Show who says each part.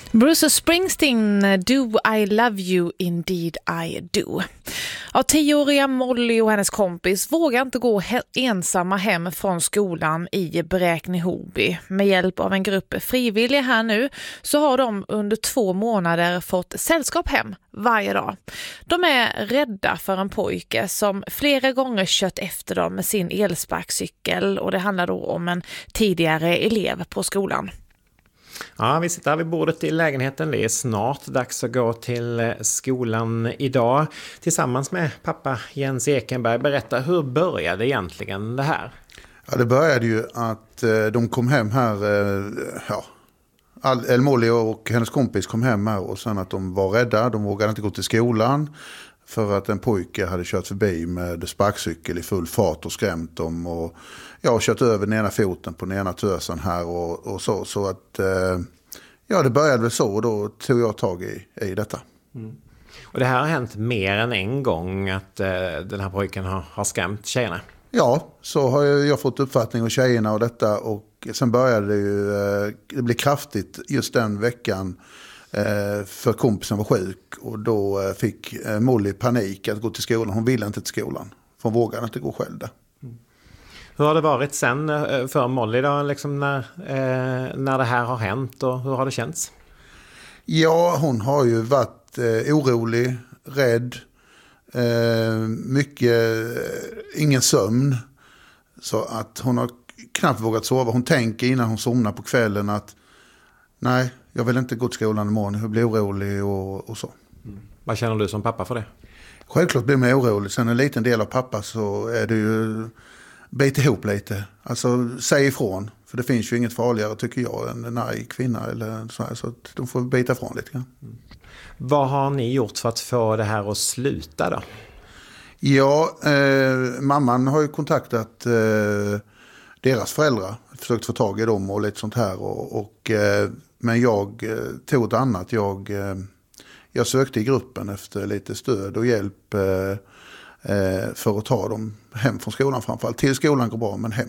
Speaker 1: Bruce Springsteen, Do I Love You Indeed I Do. Ja, 10-åriga Molly och hennes kompis vågar inte gå ensamma hem från skolan i Bräkne-Hoby. Med hjälp av en grupp frivilliga här nu så har de under 2 månader fått sällskap hem varje dag. De är rädda för en pojke som flera gånger kört efter dem med sin elsparkcykel, och det handlar då om en tidigare elev på skolan.
Speaker 2: Ja, vi sitter här vid bordet i lägenheten. Det är snart dags att gå till skolan idag. Tillsammans med pappa Jens Ekenberg. Berätta, hur började egentligen det här?
Speaker 3: Ja, det började ju att de kom hem här. Molly och hennes kompis kom hem här, och sen att de var rädda. De vågade inte gå till skolan för att en pojke hade kört förbi med sparkcykel i full fart och skrämt dem. Och jag har kört över den ena foten på den ena tösen här och så. Så att det började väl så, och då tog jag tag i detta.
Speaker 2: Mm. Och det här har hänt mer än en gång att den här pojken har skrämt tjejerna? Ja,
Speaker 3: så har jag fått uppfattning av tjejerna och detta. Och sen började det ju det bli kraftigt just den veckan. För kompisen var sjuk, och då fick Molly panik att gå till skolan. Hon ville inte till skolan, för hon vågade inte gå själv där.
Speaker 2: Hur har det varit sen för Molly då, liksom när det här har hänt, och hur har det känts?
Speaker 3: Ja, hon har ju varit orolig, rädd, ingen sömn, så att hon har knappt vågat sova. Hon tänker innan hon somnar på kvällen att nej, jag vill inte gå till skolan imorgon, jag blir orolig och så.
Speaker 2: Mm. Vad känner du som pappa för det?
Speaker 3: Självklart blir man orolig. Sen en liten del av pappa så är det ju bit ihop lite. Alltså säg ifrån. För det finns ju inget farligare, tycker jag, än en arg kvinna eller så här. Så att de får bita ifrån lite grann. Mm.
Speaker 2: Vad har ni gjort för att få det här att sluta då?
Speaker 3: Ja, mamman har ju kontaktat deras föräldrar. Försökt få tag i dem och lite sånt här. Men jag tog ett annat. Jag sökte i gruppen efter lite stöd och hjälp för att ta dem hem från skolan framförallt. Till skolan går bra, men hem